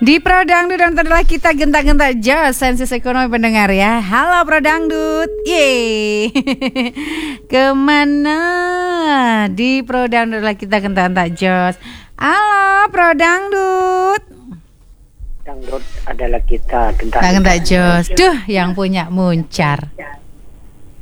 Di Pro Dangdut dan adalah kita gentak-gentak jos sensus ekonomi pendengar ya. Halo Pro Dangdut, yeay. Kemana? Di Pro Dangdut adalah kita gentak-gentak jos. Halo Pro Dangdut. Dangdut adalah kita gentak-gentak jos. Duh, yang punya muncar.